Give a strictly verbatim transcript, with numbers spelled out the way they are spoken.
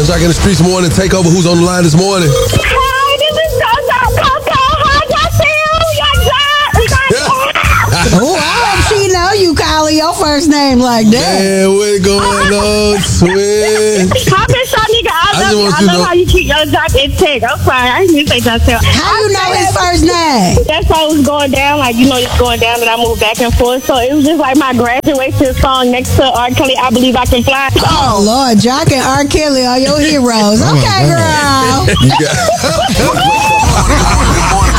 It's like in the streets morning. Take over. Who's on the line this morning? Hi, this is Coco. Coco, how y'all feel? Oh, I hope she know you calling your first name like that. Man, what's going on, twin? How been y'all nigga? I I just love you. want I you to love know- how you keep your jock intact. I'm sorry. I didn't mean to say Jocelyn. How you know his first name? That song was going down, like, you know, it's going down, and I moved back and forth. So it was just like my graduation song next to R. Kelly, I Believe I Can Fly. Oh, Lord, Jock and R. Kelly are your heroes. Okay, girl. You got-